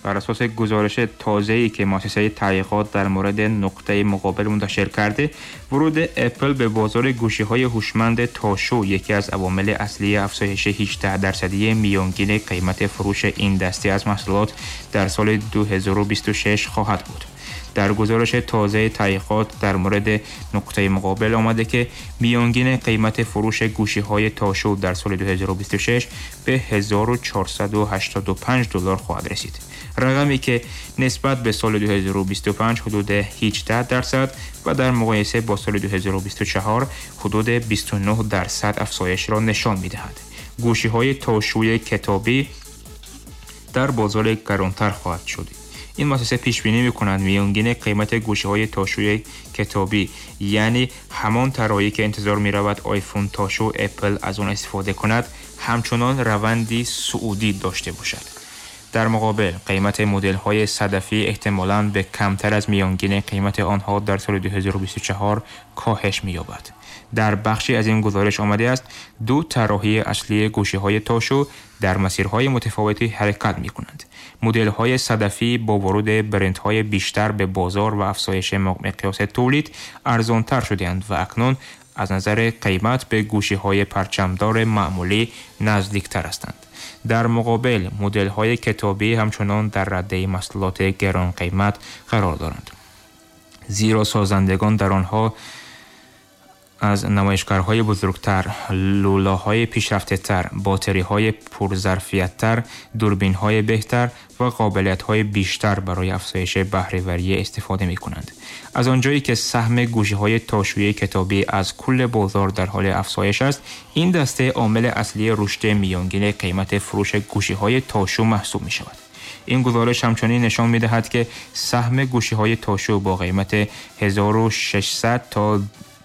بر اساس گزارش تازه‌ای که مؤسسه تحقیقات در مورد نقطه مقابل منتشر کرده، ورود اپل به بازار گوشی‌های هوشمند تاشو یکی از عوامل اصلی افزایش 18% میانگین قیمت فروش این دسته از محصولات در سال 2026 خواهد بود. در گزارش تازه تحقیقات در مورد نقطه مقابل آمده که میانگین قیمت فروش گوشی‌های تاشو در سال 2026 به $1485 خواهد رسید. رقمی که نسبت به سال 2025 حدود 18% و در مقایسه با سال 2024 حدود 29% افزایش را نشان می‌دهد. گوشی‌های تاشوی کتابی در بازار گرانتر خواهد شد. این مؤسسه پیش بینی می‌کند میانگین قیمت گوشی‌های تاشوی کتابی، یعنی همان طراحی که انتظار می‌رود آیفون تاشو اپل از آن استفاده کند، همچنان روندی صعودی داشته باشد. در مقابل قیمت مدل‌های صدفی احتمالاً به کمتر از میانگین قیمت آنها در سال 2024 کاهش می‌یابد. در بخشی از این گزارش آمده است دو طراحی اصلی گوشی‌های تاشو در مسیرهای متفاوتی حرکت می‌کنند. مدل‌های صدفی با ورود برندهای بیشتر به بازار و افزایش مقیاس تولید ارزان‌تر شده‌اند و اکنون از نظر قیمت به گوشی‌های پرچمدار معمولی نزدیک‌تر هستند. در مقابل مدل‌های کتابی همچنان در رده محصولات گران قیمت قرار دارند، زیرا سازندگان در آنها از نمایشگرهای بزرگتر، لولاهای پیشرفته‌تر، باتری‌های پرظرفیت‌تر، دوربین‌های بهتر و قابلیت‌های بیشتر برای افزایش بهره‌وری استفاده می‌کنند. از آنجایی که سهم گوشی‌های تاشویی کتابی از کل بازار در حال افزایش است، این دسته عامل اصلی رشد میانگین قیمت فروش گوشی‌های تاشو محسوب می‌شود. این گزارش همچنین نشان می‌دهد که سهم گوشی‌های تاشو با قیمت 1600 تا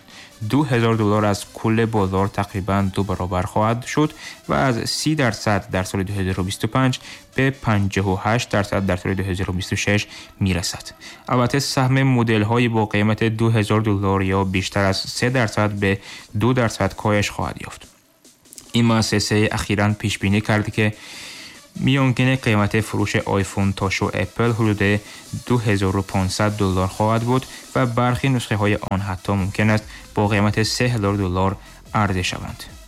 $2000 از کل بازار تقریباً 2 برابر خواهد شد و از 30% در سال 2025 به 58% در سال 2026 میرسد. البته سهم مدل‌های با قیمت $2000 یا بیشتر از 3% به 2% کاهش خواهد یافت. این مؤسسه اخیراً پیش بینی کرده که میانگین قیمت فروش آیفون تاشو اپل حدود $2500 خواهد بود و برخی نسخه های آن حتی ممکن است با قیمت $3000 عرضه شوند.